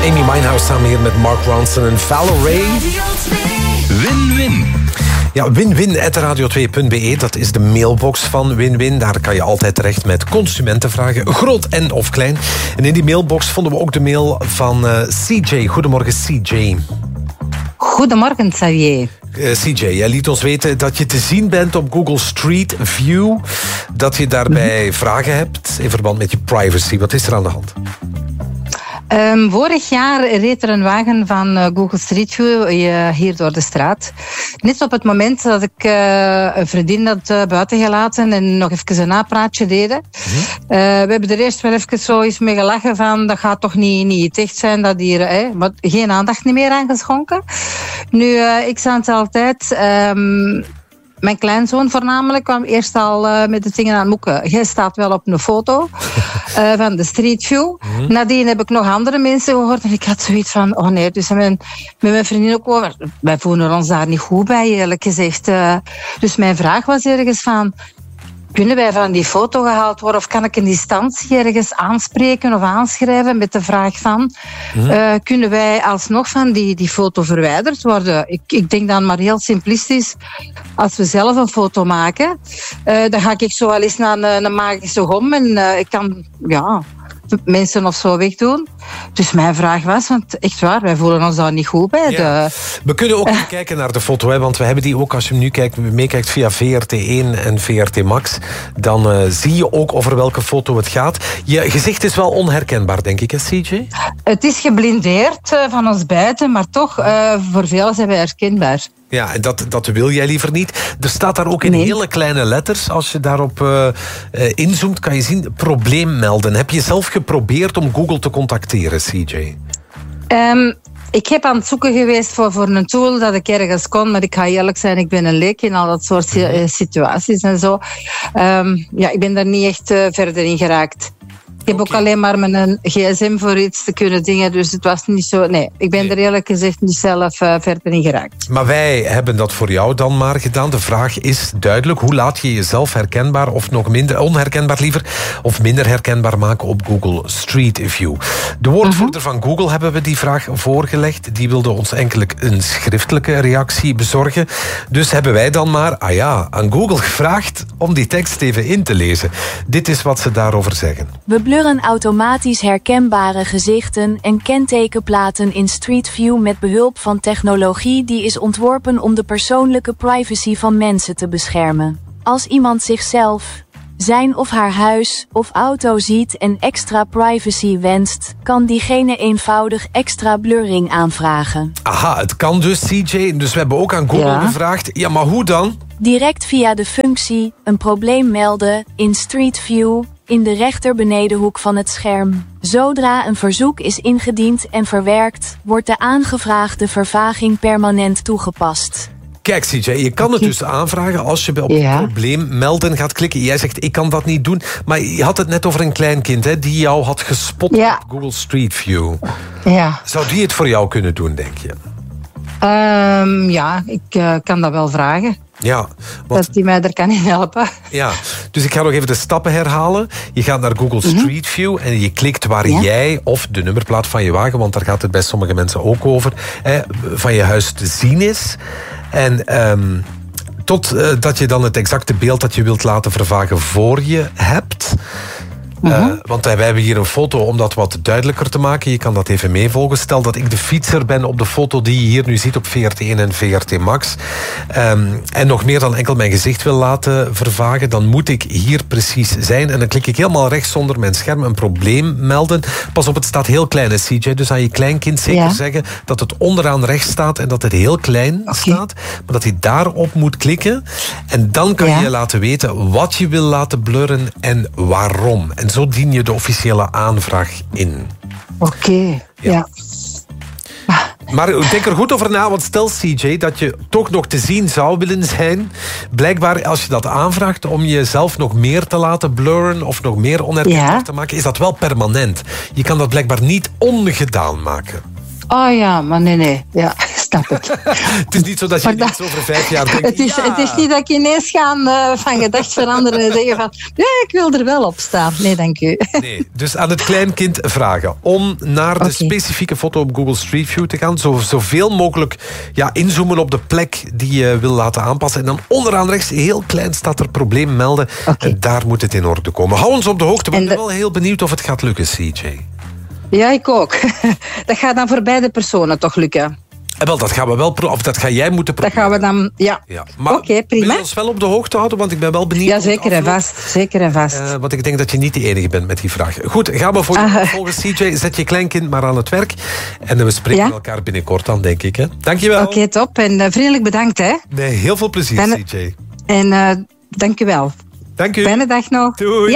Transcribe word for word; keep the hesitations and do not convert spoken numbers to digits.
Amy Winehouse samen hier met Mark Ronson en Valerie. Win-win. Ja, win-win at radio twee punt b e. Dat is de mailbox van Win-win. Daar kan je altijd terecht met consumentenvragen, groot en of klein. En in die mailbox vonden we ook de mail van uh, C J. Goedemorgen, C J. Goedemorgen, Xavier. Uh, C J, jij liet ons weten dat je te zien bent op Google Street View. Dat je daarbij mm-hmm. vragen hebt in verband met je privacy. Wat is er aan de hand? Um, vorig jaar reed er een wagen van uh, Google Street View uh, hier door de straat. Net op het moment dat ik uh, een vriendin had uh, buiten gelaten en nog even een napraatje deden. Mm-hmm. Uh, we hebben er eerst wel even zo eens mee gelachen van dat gaat toch niet, niet echt zijn dat hier, hè, maar geen aandacht niet meer aan geschonken. Nu, uh, ik zei het altijd... Um, Mijn kleinzoon voornamelijk kwam eerst al uh, met de dingen aan het moeken. Jij staat wel op een foto uh, van de Street View. Mm-hmm. Nadien heb ik nog andere mensen gehoord. En ik had zoiets van, oh nee, dus met, met mijn vriendin ook over. Wij voelen ons daar niet goed bij, eerlijk gezegd. Uh, dus mijn vraag was ergens van... Kunnen wij van die foto gehaald worden of kan ik een instantie ergens aanspreken of aanschrijven met de vraag van mm-hmm. uh, kunnen wij alsnog van die, die foto verwijderd worden? Ik, ik denk dan maar heel simplistisch, als we zelf een foto maken, uh, dan ga ik zo wel eens naar een, een magische gom en uh, ik kan ja, mensen of zo wegdoen. Dus mijn vraag was, want echt waar, wij voelen ons daar niet goed bij. Ja. De... We kunnen ook uh. kijken naar de foto, hè, want we hebben die ook, als je nu kijkt, meekijkt via V R T één en V R T Max, dan uh, zie je ook over welke foto het gaat. Je gezicht is wel onherkenbaar, denk ik, hè, C J? Het is geblindeerd uh, van ons buiten, maar toch, uh, voor velen zijn wij herkenbaar. Ja, en dat, dat wil jij liever niet. Er staat daar ook in nee. hele kleine letters. Als je daarop uh, uh, inzoomt, kan je zien probleem melden. Heb je zelf geprobeerd om Google te contacteren, C J? Um, ik heb aan het zoeken geweest voor, voor een tool dat ik ergens kon. Maar ik ga eerlijk zijn, ik ben een leek in al dat soort uh, situaties en zo. Um, ja, ik ben daar niet echt uh, verder in geraakt. Ik heb okay. ook alleen maar mijn gsm voor iets te kunnen dingen, dus het was niet zo... Nee, ik ben nee. er eerlijk gezegd niet zelf uh, verder in geraakt. Maar wij hebben dat voor jou dan maar gedaan. De vraag is duidelijk, hoe laat je jezelf herkenbaar of nog minder onherkenbaar liever, of minder herkenbaar maken op Google Street View? De woordvoerder mm-hmm. van Google hebben we die vraag voorgelegd. Die wilde ons enkelijk een schriftelijke reactie bezorgen. Dus hebben wij dan maar, ah ja, aan Google gevraagd om die tekst even in te lezen. Dit is wat ze daarover zeggen. We blurren automatisch herkenbare gezichten en kentekenplaten in Street View met behulp van technologie die is ontworpen om de persoonlijke privacy van mensen te beschermen. Als iemand zichzelf, zijn of haar huis of auto ziet en extra privacy wenst, kan diegene eenvoudig extra blurring aanvragen. Aha, het kan dus, C J. Dus we hebben ook aan Google ja. gevraagd. Ja, maar hoe dan? Direct via de functie een probleem melden in Street View in de rechterbenedenhoek van het scherm. Zodra een verzoek is ingediend en verwerkt, wordt de aangevraagde vervaging permanent toegepast. Kijk, C J, je kan het dus aanvragen als je op ja. probleem melden gaat klikken. Jij zegt, ik kan dat niet doen. Maar je had het net over een kleinkind, hè, die jou had gespot ja. op Google Street View. Ja. Zou die het voor jou kunnen doen, denk je? Um, ja, ik uh, kan dat wel vragen. Ja, want, dat die mij er kan in helpen. Ja, dus ik ga nog even de stappen herhalen. Je gaat naar Google Street mm-hmm. View en je klikt waar ja? jij of de nummerplaat van je wagen, want daar gaat het bij sommige mensen ook over, eh, van je huis te zien is. En um, tot uh, dat je dan het exacte beeld dat je wilt laten vervagen voor je hebt. Uh, want wij hebben hier een foto om dat wat duidelijker te maken. Je kan dat even meevolgen. Stel dat ik de fietser ben op de foto die je hier nu ziet op V R T één en V R T Max. Um, en nog meer dan enkel mijn gezicht wil laten vervagen, dan moet ik hier precies zijn. En dan klik ik helemaal rechts onder mijn scherm een probleem melden. Pas op, het staat heel klein, C J. Dus aan je kleinkind zeker ja. zeggen dat het onderaan rechts staat en dat het heel klein okay. staat. Maar dat hij daarop moet klikken. En dan kan ja. je laten weten wat je wil laten blurren en waarom. En zo dien je de officiële aanvraag in. Oké, okay, ja. ja. Maar denk er goed over na, want stel C J dat je toch nog te zien zou willen zijn. Blijkbaar als je dat aanvraagt om jezelf nog meer te laten blurren of nog meer onherkenbaar ja. te maken, is dat wel permanent. Je kan dat blijkbaar niet ongedaan maken. Oh ja, maar nee, nee. Ja. snap ik. Het is niet zo dat je Maar iets over vijf jaar denkt... Het is, ja. het is niet dat ik ineens ga uh, van gedacht veranderen en zeggen van... Ja, ik wil er wel op staan. Nee, dank u. Nee, dus aan het kleinkind vragen om naar de Okay. specifieke foto op Google Street View te gaan. Zo, zoveel mogelijk ja, inzoomen op de plek die je wil laten aanpassen. En dan onderaan rechts, heel klein, staat er probleem melden. Okay. En daar moet het in orde komen. Hou ons op de hoogte, want ik de... ben wel heel benieuwd of het gaat lukken, C J. Ja, ik ook. Dat gaat dan voor beide personen toch lukken. En wel, dat gaan we wel pro- of dat ga jij moeten Dat proberen. gaan we dan, ja. Ja. Maar Oké, prima. wil je ons wel op de hoogte houden? Want ik ben wel benieuwd. Ja, hoe het zeker en afloopt. vast. Zeker en vast. Uh, want ik denk dat je niet de enige bent met die vraag. Goed, gaan we voor Ah. je volgens C J. Zet je kleinkind maar aan het werk. En we spreken Ja? elkaar binnenkort aan, denk ik. Hè? Dankjewel. Oké, okay, top. En uh, vriendelijk bedankt, hè. Nee, heel veel plezier, Fijne... C J. En uh, dank u wel. Dank u. Fijne dag nog. Doei.